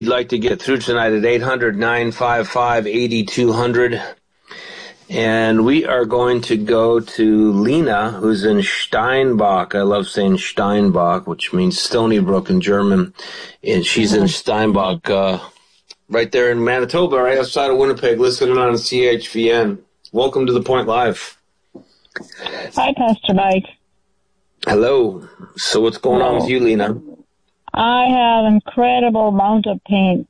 like to get through tonight at 800-955-8200. And we are going to go to Lena, who's in Steinbach. I love saying Steinbach, which means Stony Brook in German. And she's in Steinbach, right there in Manitoba, right outside of Winnipeg, listening on CHVN. Welcome to The Point Live. Hi, Pastor Mike. Hello. So what's going on with you, Lena? I have incredible amount of pain.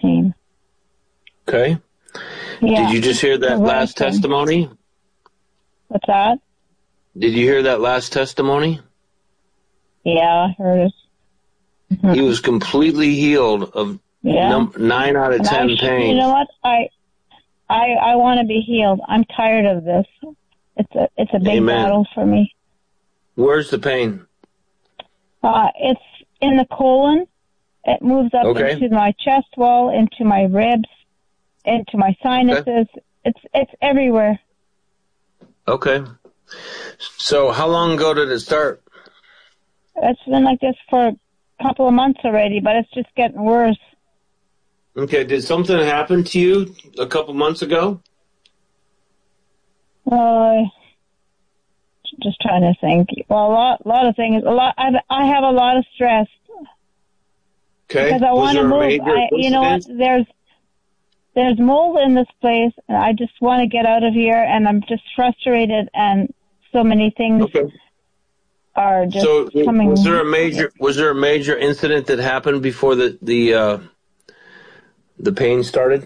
Okay. Yeah. Did you just hear that last testimony? What's that? Did you hear that last testimony? Yeah, I heard it. He was completely healed of 9 out of 10 pain. You know what? I want to be healed. I'm tired of this. It's a big battle for me. Where's the pain? It's in the colon. It moves up into my chest wall, into my ribs, into my sinuses. Okay. It's everywhere. Okay. So how long ago did it start? It's been like this for a couple of months already, but it's just getting worse. Okay. Did something happen to you a couple months ago? Just trying to think. Well, a lot of things. I have a lot of stress. Okay. Because I want to move. You know what? There's mold in this place, and I just want to get out of here. And I'm just frustrated, and so many things are just coming. Was there a major incident that happened before the pain started?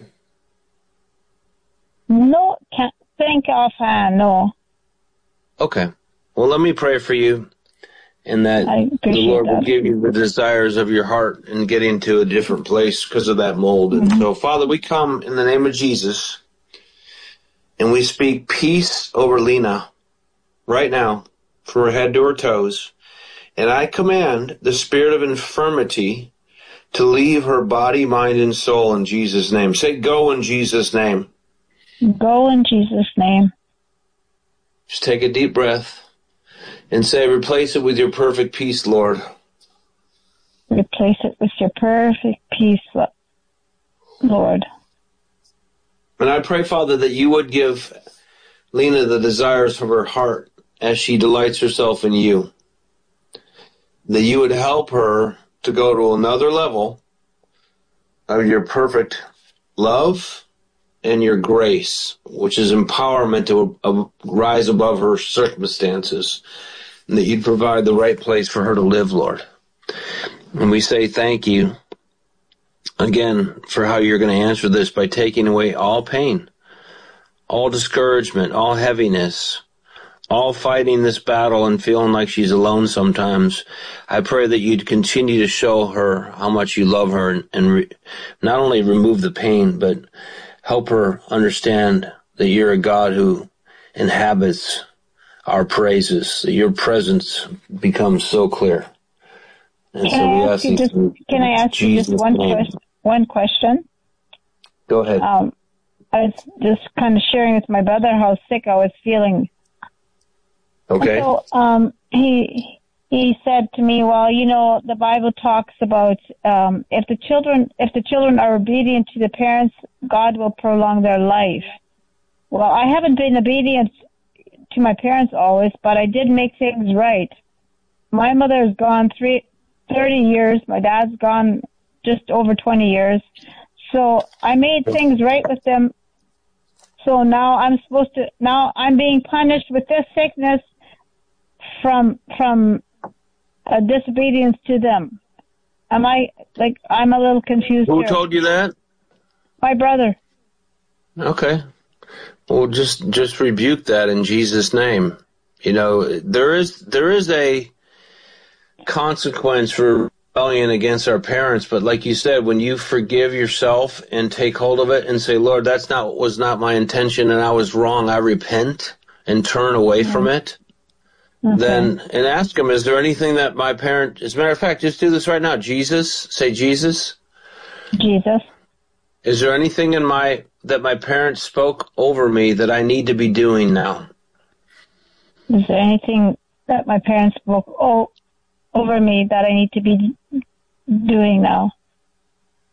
No, can't think offhand. No. Okay. Well, let me pray for you, and that the Lord will give you the desires of your heart and get into a different place because of that mold. Mm-hmm. And so, Father, we come in the name of Jesus, and we speak peace over Lena right now, from her head to her toes. And I command the spirit of infirmity to leave her body, mind, and soul in Jesus' name. Say, go in Jesus' name. Go in Jesus' name. Just take a deep breath and say, replace it with your perfect peace, Lord. Replace it with your perfect peace, Lord. And I pray, Father, that you would give Lena the desires of her heart as she delights herself in you. That you would help her to go to another level of your perfect love and your grace, which is empowerment to rise above her circumstances, and that you'd provide the right place for her to live, Lord. And we say thank you again for how you're going to answer this by taking away all pain, all discouragement, all heaviness, all fighting this battle and feeling like she's alone sometimes. I pray that you'd continue to show her how much you love her and not only remove the pain, but help her understand that you're a God who inhabits our praises, that your presence becomes so clear. And can I ask you just one question? Go ahead. I was just kind of sharing with my brother how sick I was feeling. Okay. So he said to me, well, you know, the Bible talks about if the children are obedient to the parents, God will prolong their life. Well, I haven't been obedient to my parents always, but I did make things right. My mother has gone 30 years. My dad's gone just over 20 years. So I made things right with them. So now I'm being punished with this sickness from disobedience to them. I'm a little confused. Who told you that? My brother. Okay. Well, just rebuke that in Jesus' name. You know, there is a consequence for rebellion against our parents, but like you said, when you forgive yourself and take hold of it and say, Lord, was not my intention and I was wrong, I repent and turn away from it. Okay. Then, and ask him, is there anything that my parent, as a matter of fact, just do this right now. Jesus, say Jesus. Jesus. Is there anything that my parents spoke over me that I need to be doing now? Is there anything that my parents spoke over me that I need to be doing now?